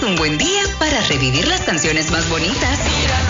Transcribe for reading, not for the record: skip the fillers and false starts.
un buen día para revivir las canciones más bonitas.